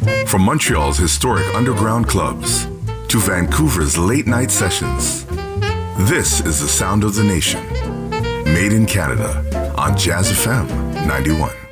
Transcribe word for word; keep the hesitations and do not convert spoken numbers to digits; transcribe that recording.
From Montreal's historic underground clubs to Vancouver's late-night sessions, this is the sound of the nation. Made in Canada on Jazz F M ninety-one.